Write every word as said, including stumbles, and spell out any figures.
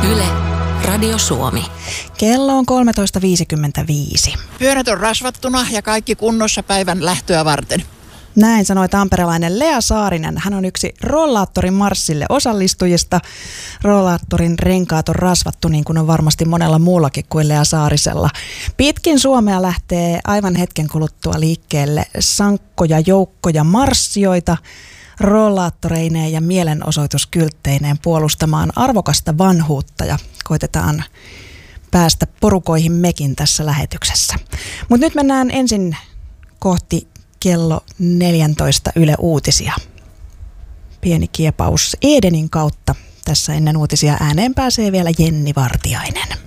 Yle, Radio Suomi. Kello on kolmetoista viisikymmentäviisi. Pyörät on rasvattuna ja kaikki kunnossa päivän lähtöä varten. Näin sanoi tamperelainen Lea Saarinen. Hän on yksi rollaattorin marssille osallistujista. Rollaattorin renkaat on rasvattu niin kuin on varmasti monella muullakin kuin Lea Saarisella. Pitkin Suomea lähtee aivan hetken kuluttua liikkeelle sankkoja joukkoja marssijoita rollaattoreineen ja mielenosoituskyltteineen puolustamaan arvokasta vanhuutta ja koitetaan päästä porukoihin mekin tässä lähetyksessä. Mutta nyt mennään ensin kohti kello neljätoista Yle Uutisia. Pieni kiepaus Edenin kautta. Tässä ennen uutisia ääneen pääsee vielä Jenni Vartiainen.